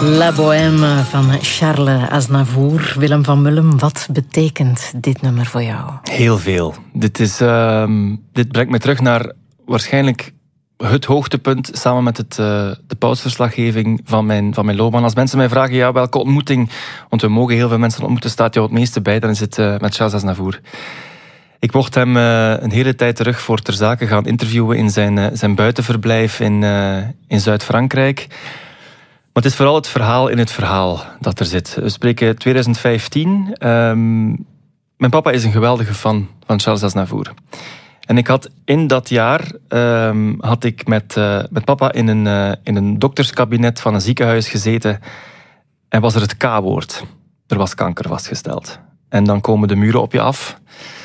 La Bohème van Charles Aznavour. Willem van Mullen, wat betekent dit nummer voor jou? Heel veel. Dit brengt me terug naar waarschijnlijk het hoogtepunt samen met de pausverslaggeving van mijn loopbaan. Als mensen mij vragen, ja, welke ontmoeting, want we mogen heel veel mensen ontmoeten, staat jou het meeste bij, dan is het met Charles Aznavour. Ik mocht hem een hele tijd terug voor Ter Zake gaan interviewen in zijn buitenverblijf in Zuid-Frankrijk. Maar het is vooral het verhaal in het verhaal dat er zit. We spreken 2015. Mijn papa is een geweldige fan van Charles Aznavour. En ik had in dat jaar met papa in een dokterskabinet van een ziekenhuis gezeten. En was er het K-woord. Er was kanker vastgesteld. En dan komen de muren op je af.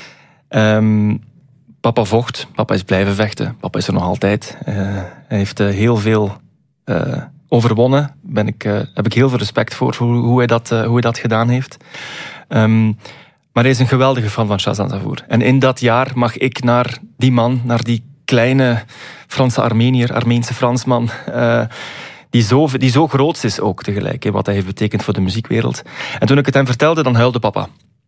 Papa vocht. Papa is blijven vechten. Papa is er nog altijd. Hij heeft heel veel overwonnen. Heb ik heel veel respect voor hoe hij dat gedaan heeft. Maar hij is een geweldige fan van Charles Aznavour. En in dat jaar mag ik naar die man, naar die kleine Franse Armeense Fransman, die zo groot is ook tegelijk, wat hij heeft betekend voor de muziekwereld. En toen ik het hem vertelde, dan huilde papa.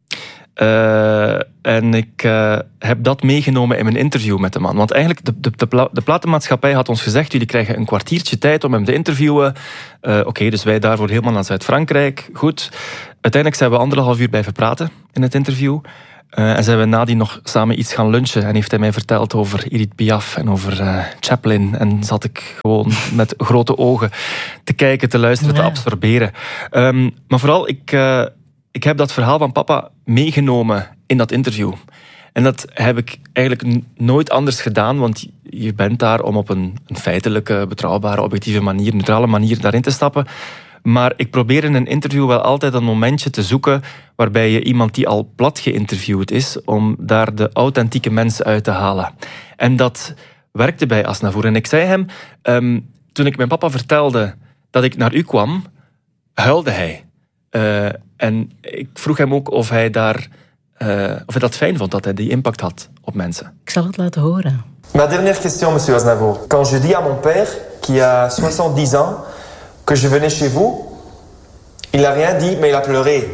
En ik heb dat meegenomen in mijn interview met de man. Want eigenlijk, de platenmaatschappij had ons gezegd, jullie krijgen een kwartiertje tijd om hem te interviewen. Oké, dus wij daarvoor helemaal naar Zuid-Frankrijk. Goed. Uiteindelijk zijn we 1,5 uur blijven praten in het interview. En zijn we nadien nog samen iets gaan lunchen. En heeft hij mij verteld over Edith Piaf en over Chaplin. En zat ik gewoon met grote ogen te kijken, te luisteren, te absorberen. Maar vooral, ik heb dat verhaal van papa meegenomen in dat interview. En dat heb ik eigenlijk nooit anders gedaan, want je bent daar om op een feitelijke, betrouwbare, objectieve manier, neutrale manier daarin te stappen. Maar ik probeer in een interview wel altijd een momentje te zoeken waarbij je iemand die al plat geïnterviewd is, om daar de authentieke mens uit te halen. En dat werkte bij Aznavour. En ik zei hem, toen ik mijn papa vertelde dat ik naar u kwam, huilde hij. En ik vroeg hem ook of hij dat fijn vond, dat hij die impact had op mensen. Ik zal het laten horen. Ma dernière question, monsieur Aznavour. Quand je dis à mon père, qui a 70 ans, que je venais chez vous, il n'a rien dit, mais il a pleuré.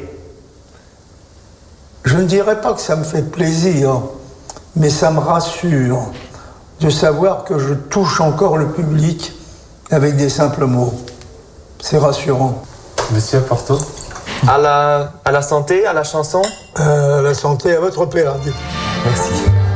Je ne dirais pas que ça me fait plaisir, mais ça me rassure de savoir que je touche encore le public avec des simples mots. C'est rassurant. Monsieur Porto. À la santé, à la chanson. À la santé, à votre père. Merci.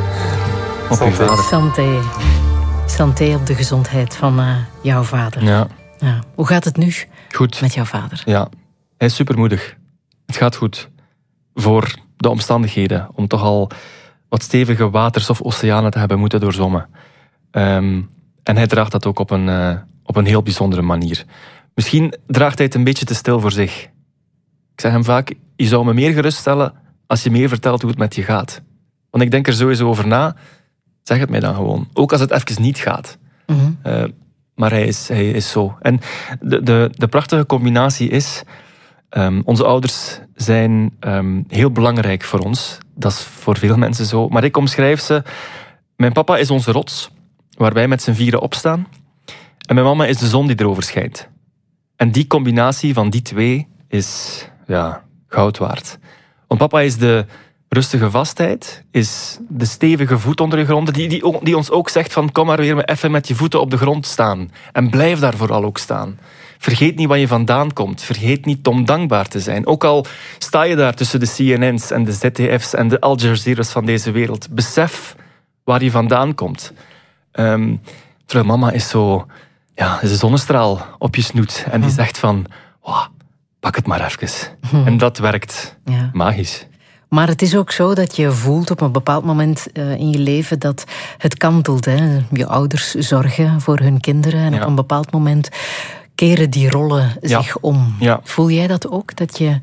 Santé. Santé op de gezondheid van jouw vader. Ja. Hoe gaat het nu goed met jouw vader? Ja, hij is supermoedig. Het gaat goed. Voor de omstandigheden. Om toch al wat stevige waters of oceanen te hebben moeten doorzwommen. En hij draagt dat ook op een heel bijzondere manier. Misschien draagt hij het een beetje te stil voor zich. Ik zeg hem vaak, je zou me meer geruststellen als je meer vertelt hoe het met je gaat. Want ik denk er sowieso over na. Zeg het mij dan gewoon. Ook als het even niet gaat. Mm-hmm. Maar hij is zo. En de prachtige combinatie is, onze ouders zijn heel belangrijk voor ons. Dat is voor veel mensen zo. Maar ik omschrijf ze, mijn papa is onze rots, waar wij met z'n vieren opstaan. En mijn mama is de zon die erover schijnt. En die combinatie van die twee is goud waard. Want papa is de rustige vastheid, is de stevige voet onder de grond, die ons ook zegt van kom maar weer even met je voeten op de grond staan. En blijf daar vooral ook staan. Vergeet niet waar je vandaan komt. Vergeet niet om dankbaar te zijn. Ook al sta je daar tussen de CNN's en de ZDF's en de Al Jazeera's van deze wereld. Besef waar je vandaan komt. Terwijl mama is zo, is een zonnestraal op je snoet. En die zegt van, pak het maar even. En dat werkt magisch. Maar het is ook zo dat je voelt op een bepaald moment in je leven dat het kantelt. Hè? Je ouders zorgen voor hun kinderen en op een bepaald moment keren die rollen zich om. Ja. Voel jij dat ook? Dat je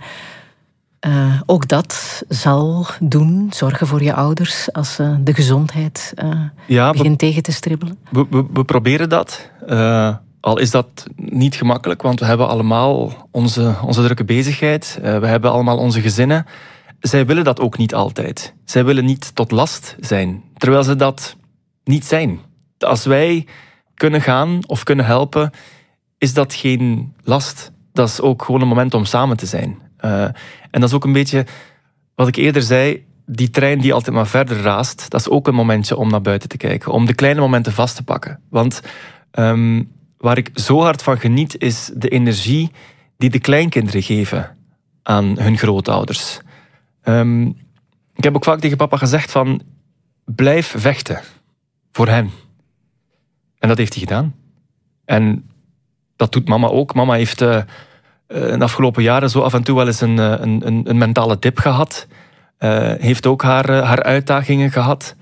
ook dat zal doen, zorgen voor je ouders als de gezondheid begint tegen te stribbelen? We proberen dat. Al is dat niet gemakkelijk, want we hebben allemaal onze drukke bezigheid. We hebben allemaal onze gezinnen. Zij willen dat ook niet altijd. Zij willen niet tot last zijn, terwijl ze dat niet zijn. Als wij kunnen gaan of kunnen helpen, is dat geen last. dat is ook gewoon een moment om samen te zijn. En dat is ook een beetje wat ik eerder zei, die trein die altijd maar verder raast, dat is ook een momentje om naar buiten te kijken, om de kleine momenten vast te pakken. Want waar ik zo hard van geniet, is de energie die de kleinkinderen geven aan hun grootouders. Ik heb ook vaak tegen papa gezegd van, blijf vechten voor hen. En dat heeft hij gedaan. En dat doet mama ook. Mama heeft de afgelopen jaren zo af en toe wel eens een mentale dip gehad. Heeft ook haar uitdagingen gehad.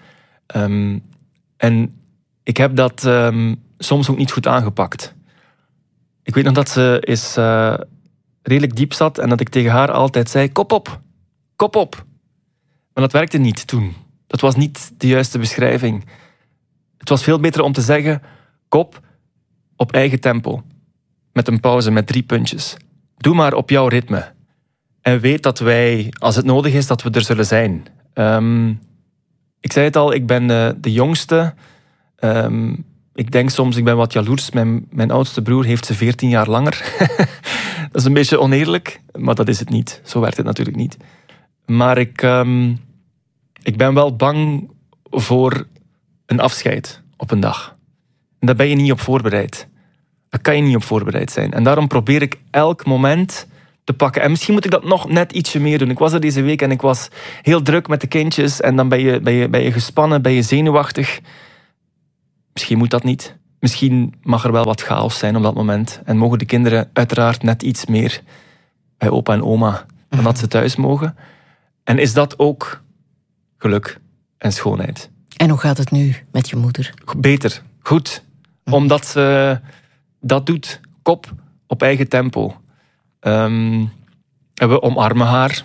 En ik heb dat soms ook niet goed aangepakt. Ik weet nog dat ze eens redelijk diep zat en dat ik tegen haar altijd zei, kop op, kop op. Maar dat werkte niet toen. Dat was niet de juiste beschrijving. Het was veel beter om te zeggen, kop, op eigen tempo. Met een pauze, met 3 puntjes. Doe maar op jouw ritme. En weet dat wij, als het nodig is, dat we er zullen zijn. Ik zei het al, ik ben de jongste. Ik denk soms, ik ben wat jaloers. Mijn oudste broer heeft ze 14 jaar langer. Dat is een beetje oneerlijk, maar dat is het niet. Zo werkt het natuurlijk niet. Maar ik ben wel bang voor een afscheid op een dag. En daar ben je niet op voorbereid. Daar kan je niet op voorbereid zijn. En daarom probeer ik elk moment te pakken. En misschien moet ik dat nog net ietsje meer doen. Ik was er deze week en ik was heel druk met de kindjes. En dan ben je gespannen, ben je zenuwachtig. Misschien moet dat niet. Misschien mag er wel wat chaos zijn op dat moment. En mogen de kinderen uiteraard net iets meer bij opa en oma dan dat ze thuis mogen. En is dat ook geluk en schoonheid. En hoe gaat het nu met je moeder? Beter, goed. Omdat ze dat doet. Kop, op eigen tempo. En we omarmen haar.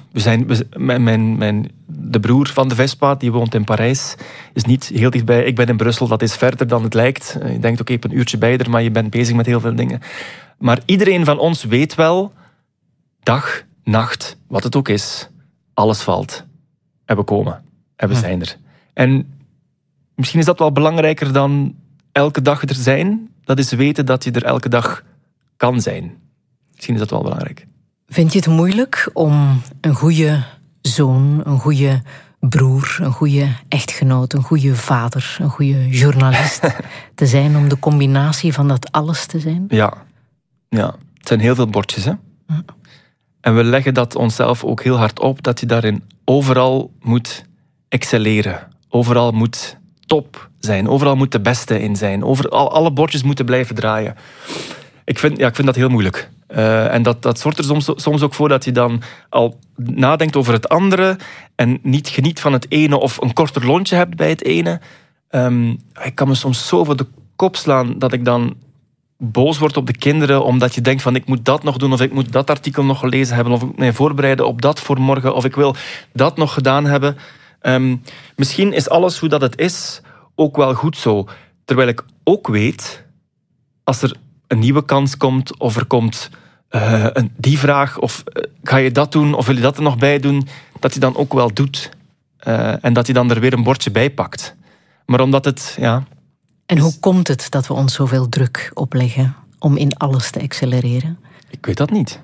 De broer van de Vespa, die woont in Parijs, is niet heel dichtbij. Ik ben in Brussel, dat is verder dan het lijkt. Je denkt, oké, een uurtje bij er, maar je bent bezig met heel veel dingen. Maar iedereen van ons weet wel, dag, nacht, wat het ook is, alles valt. En we komen. En we zijn er. En misschien is dat wel belangrijker dan elke dag er zijn. Dat is weten dat je er elke dag kan zijn. Misschien is dat wel belangrijk. Vind je het moeilijk om een goede zoon, een goede broer, een goede echtgenoot, een goede vader, een goede journalist te zijn, om de combinatie van dat alles te zijn? Ja. Het zijn heel veel bordjes, hè? Ja. En we leggen dat onszelf ook heel hard op, dat je daarin overal moet excelleren. Overal moet top zijn. Overal moet de beste in zijn. Alle bordjes moeten blijven draaien. Ik vind dat heel moeilijk. En dat zorgt er soms ook voor dat je dan al nadenkt over het andere en niet geniet van het ene of een korter lontje hebt bij het ene. Ik kan me soms zo voor de kop slaan dat ik dan boos word op de kinderen omdat je denkt van ik moet dat nog doen of ik moet dat artikel nog gelezen hebben of ik moet mij voorbereiden op dat voor morgen of ik wil dat nog gedaan hebben. Misschien is alles hoe dat het is ook wel goed zo. Terwijl ik ook weet, als er een nieuwe kans komt of er komt die vraag of ga je dat doen of wil je dat er nog bij doen, dat je dan ook wel doet. En dat je dan er weer een bordje bij pakt. Maar omdat het, ja... En hoe komt het dat we ons zoveel druk opleggen om in alles te accelereren? Ik weet dat niet.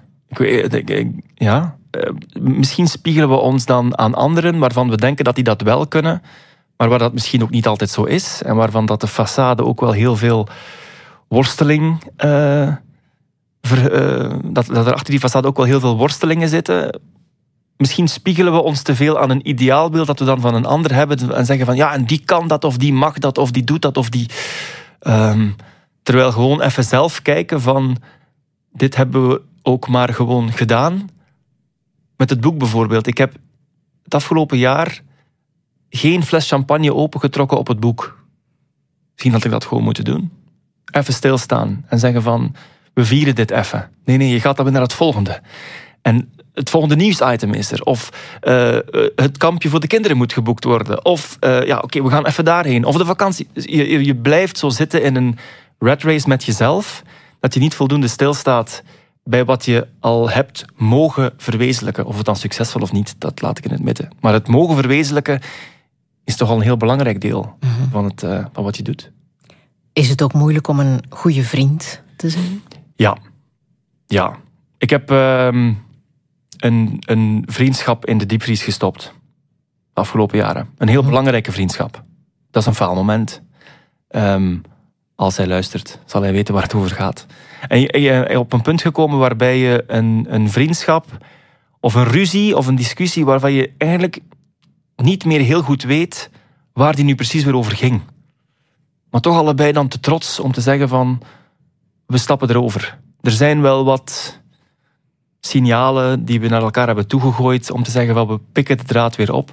Misschien spiegelen we ons dan aan anderen waarvan we denken dat die dat wel kunnen, maar waar dat misschien ook niet altijd zo is. En waarvan dat de façade ook wel heel veel worsteling... dat er achter die façade ook wel heel veel worstelingen zitten. Misschien spiegelen we ons te veel aan een ideaalbeeld dat we dan van een ander hebben en zeggen van ja, en die kan dat, of die mag dat, of die doet dat, of die... terwijl gewoon even zelf kijken van dit hebben we ook maar gewoon gedaan. Met het boek bijvoorbeeld. Ik heb het afgelopen jaar geen fles champagne opengetrokken op het boek. Misschien had ik dat gewoon moeten doen. Even stilstaan en zeggen van we vieren dit even. Nee, je gaat dan weer naar het volgende. En het volgende nieuwsitem is er. Of het kampje voor de kinderen moet geboekt worden. Of we gaan even daarheen. Of de vakantie. Je blijft zo zitten in een rat race met jezelf, dat je niet voldoende stilstaat bij wat je al hebt mogen verwezenlijken. Of het dan succesvol of niet, dat laat ik in het midden. Maar het mogen verwezenlijken is toch al een heel belangrijk deel van wat je doet. Is het ook moeilijk om een goede vriend te zijn? Ja. Ik heb een vriendschap in de diepvries gestopt. De afgelopen jaren. Een heel belangrijke vriendschap. Dat is een faalmoment. Als hij luistert, zal hij weten waar het over gaat. En je op een punt gekomen waarbij je een vriendschap of een ruzie of een discussie waarvan je eigenlijk niet meer heel goed weet waar die nu precies weer over ging. Maar toch allebei dan te trots om te zeggen van we stappen erover. Er zijn wel wat signalen die we naar elkaar hebben toegegooid om te zeggen wel we pikken de draad weer op.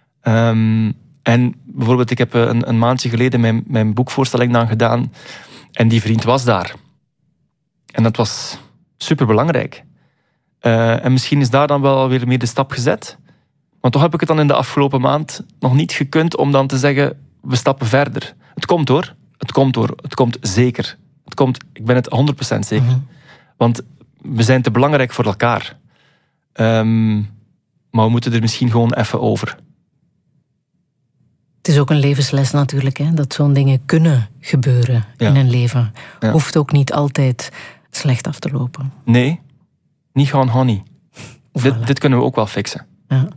En bijvoorbeeld ik heb een maandje geleden mijn boekvoorstelling dan gedaan en die vriend was daar. En dat was superbelangrijk. En misschien is daar dan wel weer mee de stap gezet. Maar toch heb ik het dan in de afgelopen maand nog niet gekund om dan te zeggen, we stappen verder. Het komt hoor. Het komt zeker. Ik ben het 100% zeker. Mm-hmm. Want we zijn te belangrijk voor elkaar. Maar we moeten er misschien gewoon even over. Het is ook een levensles natuurlijk, hè? Dat zo'n dingen kunnen gebeuren in een leven. Ja. Hoeft ook niet altijd slecht af te lopen. Nee, niet gewoon honey. Voilà. Dit kunnen we ook wel fixen. Ja.